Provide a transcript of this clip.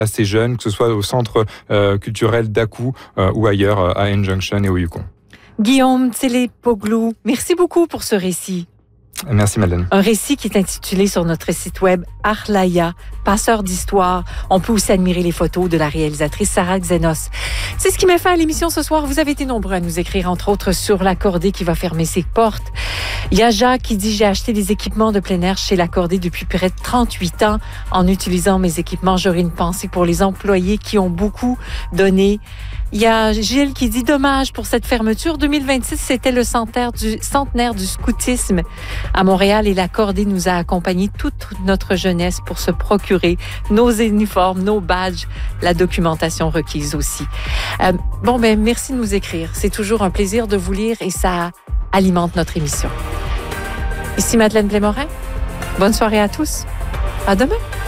ces jeunes, que ce soit au centre culturel d'Akou ou ailleurs à N-Junction et au Yukon. Guillaume Tsélépoglou, merci beaucoup pour ce récit. Merci Madeleine. Un récit qui est intitulé sur notre site web Arlaya, passeur d'histoire. On peut aussi admirer les photos de la réalisatrice Sarah Xenos. C'est ce qui met fin à l'émission ce soir. Vous avez été nombreux à nous écrire, entre autres, sur l'Accordé qui va fermer ses portes. Il y a Jacques qui dit « J'ai acheté des équipements de plein air chez l'Accordé depuis près de 38 ans. En utilisant mes équipements, j'aurai une pensée pour les employés qui ont beaucoup donné. » Il y a Gilles qui dit « Dommage pour cette fermeture. 2026, c'était le centenaire du scoutisme à Montréal et l'Accordé nous a accompagnés toute notre jeunesse pour se procurer nos uniformes, nos badges, la documentation requise aussi. » Merci de nous écrire. C'est toujours un plaisir de vous lire et ça alimente notre émission. Ici Madeleine Blais-Morin. Bonne soirée à tous. À demain.